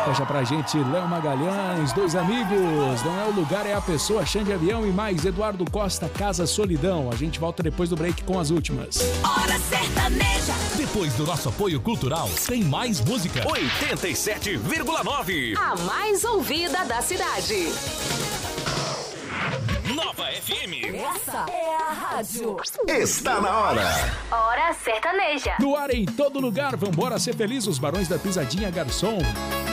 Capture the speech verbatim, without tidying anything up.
Fecha pra gente Léo Magalhães, Dois Amigos, Não É o Lugar, É a Pessoa, Xande Avião e mais Eduardo Costa, Casa Solidão. A gente volta depois do break com as últimas. Hora Sertaneja. Depois do nosso apoio cultural, tem mais música. oitenta e sete vírgula nove. A mais ouvida da cidade. Nova F M. Essa é a rádio. Está na hora. Hora Sertaneja. No ar em todo lugar, vambora ser feliz, os Barões da Pisadinha Garçom.